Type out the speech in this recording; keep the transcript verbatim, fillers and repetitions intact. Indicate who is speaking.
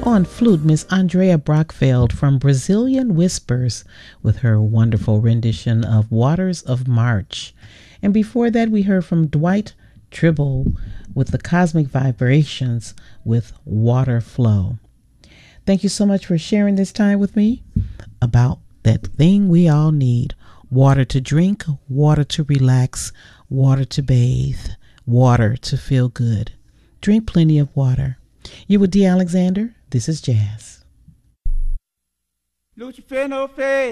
Speaker 1: On flute, Miss Andrea Brockfeld from Brazilian Whispers with her wonderful rendition of Waters of March. And before that, we heard from Dwight Tribble with the Cosmic Vibrations with Water Flow. Thank you so much for sharing this time with me about that thing we all need. Water to drink, water to relax, water to bathe, water to feel good. Drink plenty of water. You with D. Alexander? This is Jazz.
Speaker 2: Lucifer no face.